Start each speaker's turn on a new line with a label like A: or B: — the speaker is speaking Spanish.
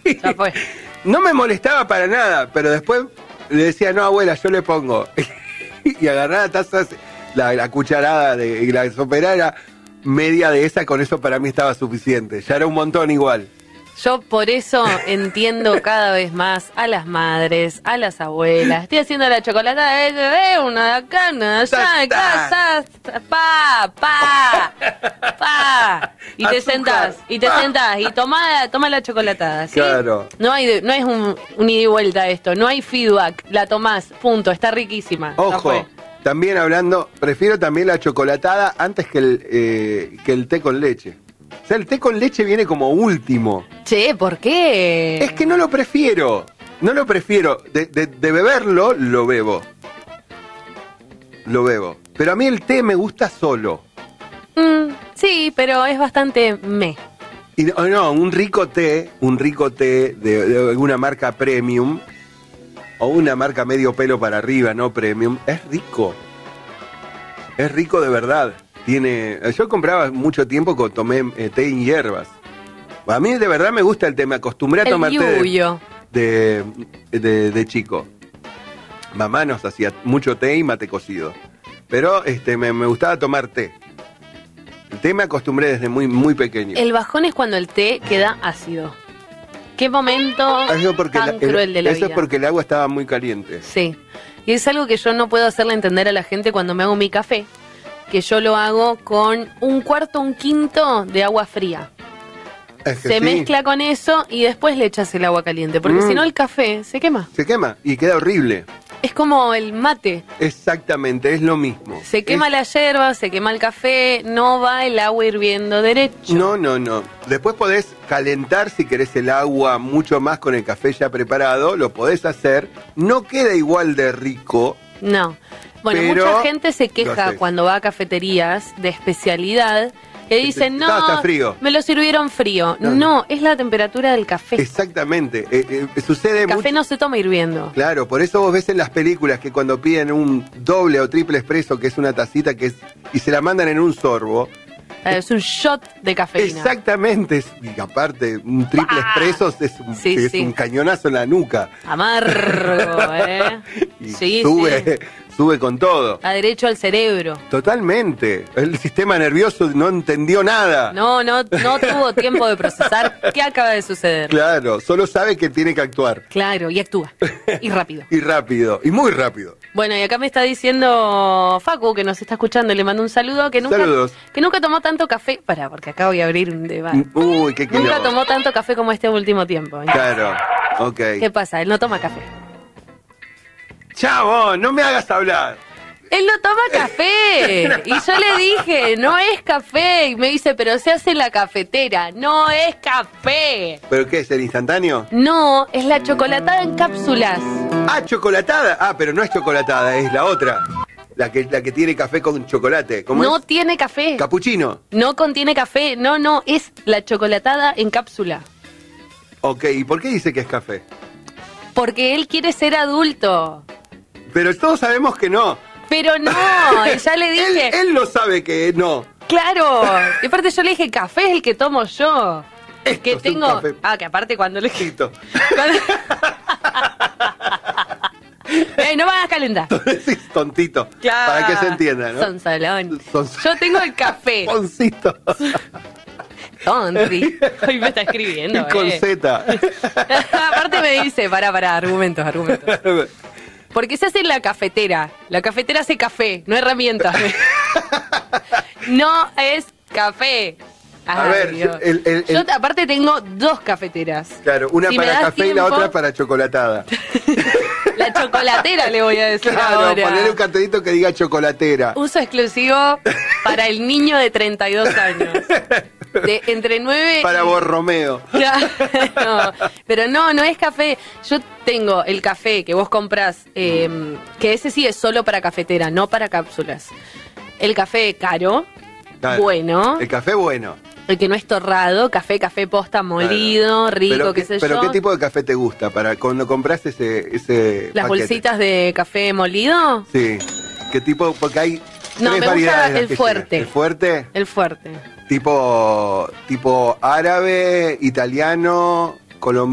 A: Ya fue.
B: No me molestaba para nada, pero después le decía, no, abuela, yo le pongo. Y agarraba tazas, la cucharada y la sopera era media de esa, con eso para mí estaba suficiente. Ya era un montón igual.
A: Yo por eso entiendo cada vez más a las madres, a las abuelas. Estoy haciendo la chocolatada, una de acá, una de allá, de casa, y te sentás, y toma la chocolatada, ¿sí?
B: Claro.
A: No es un ida y vuelta esto, no hay feedback, la tomás, punto, está riquísima.
B: Ojo, también hablando, prefiero también la chocolatada antes que el té con leche. O sea, el té con leche viene como último.
A: Che, ¿por qué?
B: Es que no lo prefiero. No lo prefiero. De beberlo, lo bebo. Lo bebo. Pero a mí el té me gusta solo.
A: Sí, pero es bastante
B: Y no, un rico té de alguna marca premium o una marca medio pelo para arriba, no premium, es rico. Es rico de verdad. Yo compraba mucho tiempo cuando tomé té en hierbas. A mí de verdad me gusta el té, me acostumbré a tomar té de chico. Mamá nos hacía mucho té y mate cocido. Pero me gustaba tomar té. El té me acostumbré desde muy, muy pequeño.
A: El bajón es cuando el té queda ácido. ¿Qué momento tan cruel de la vida?
B: Eso es porque el agua estaba muy caliente.
A: Sí. Y es algo que yo no puedo hacerle entender a la gente cuando me hago mi café. Que yo lo hago con 1/4, 1/5 de agua fría. Se mezcla con eso y después le echas el agua caliente. Porque si no el café se quema.
B: Se quema y queda horrible.
A: Es como el mate.
B: Exactamente, es lo mismo.
A: Se quema la yerba, se quema el café, no va el agua hirviendo derecho.
B: No. Después podés calentar si querés el agua mucho más con el café ya preparado. Lo podés hacer. No queda igual de rico.
A: No. Bueno, mucha gente se queja cuando va a cafeterías de especialidad que dicen, no,
B: está frío.
A: Me lo sirvieron frío. No, es la temperatura del café.
B: Exactamente. Sucede
A: el café no se toma hirviendo.
B: Claro, por eso vos ves en las películas que cuando piden un doble o triple expreso, que es una tacita y se la mandan en un sorbo.
A: Es un shot de cafeína.
B: Exactamente. Y aparte, un triple expreso es un cañonazo en la nuca.
A: Amargo,
B: Y sube con todo.
A: A derecho al cerebro.
B: Totalmente. El sistema nervioso no entendió nada.
A: No tuvo tiempo de procesar qué acaba de suceder.
B: Claro, solo sabe que tiene que actuar.
A: Claro, y actúa. Y rápido.
B: Y muy rápido.
A: Bueno, y acá me está diciendo Facu, que nos está escuchando, le mando un saludo, que nunca tomó tanto café. Porque acá voy a abrir un debate.
B: Uy, qué quilombo.
A: Nunca tomó tanto café como este último tiempo.
B: Claro, ok.
A: ¿Qué pasa? Él no toma café.
B: Chavo, no me hagas hablar.
A: Él no toma café. Y yo le dije, no es café. Y me dice, pero se hace en la cafetera. No es café.
B: ¿Pero qué es, el instantáneo?
A: No, es la chocolatada en cápsulas.
B: Ah, chocolatada. Ah, pero no es chocolatada, es la otra. La que tiene café con chocolate. ¿Cómo
A: no
B: es?
A: Tiene café.
B: Capuchino.
A: No contiene café. No, es la chocolatada en cápsula.
B: Ok, ¿y por qué dice que es café?
A: Porque él quiere ser adulto.
B: Pero todos sabemos que no.
A: Pero no, ya le dije.
B: Él lo sabe que no.
A: Claro. Y aparte yo le dije, café es el que tomo yo.
B: Esto
A: que
B: es
A: tengo.
B: Un café.
A: Que aparte cuando le dije. No me hagas calentar.
B: Sí, tontito.
A: Claro.
B: Para que se entienda, ¿no?
A: Sonsalón. Yo tengo el café.
B: Poncito.
A: Tonti. Hoy me está escribiendo.
B: Con Z.
A: Aparte me dice, pará, argumentos. Porque se hace en la cafetera. La cafetera hace café, no herramientas. No es café.
B: A ver,
A: yo aparte tengo 2 cafeteras.
B: Claro, una para café y la otra para chocolatada.
A: La chocolatera le voy a decir ahora.
B: Poner un cartelito que diga chocolatera.
A: Uso exclusivo para el niño de 32 años. De entre 9
B: para Borromeo.
A: No, pero no es café. Yo tengo el café que vos comprás, que ese sí es solo para cafetera, no para cápsulas. El café caro, bueno.
B: El café bueno.
A: El que no es torrado, café posta molido, rico, qué sé yo.
B: ¿Pero qué tipo de café te gusta para cuando compras ese
A: ¿Las
B: paquete?
A: Bolsitas de café molido?
B: Sí. ¿Qué tipo? Porque hay
A: No, me gusta el fuerte.
B: ¿El fuerte?
A: El fuerte.
B: Tipo árabe, italiano, colombiano.